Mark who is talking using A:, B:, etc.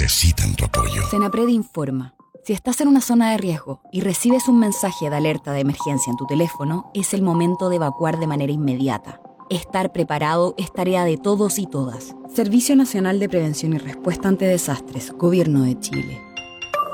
A: necesitan tu apoyo.
B: Senapred informa. Si estás en una zona de riesgo y recibes un mensaje de alerta de emergencia en tu teléfono, es el momento de evacuar de manera inmediata. Estar preparado es tarea de todos y todas. Servicio Nacional de Prevención y Respuesta ante Desastres, Gobierno de Chile.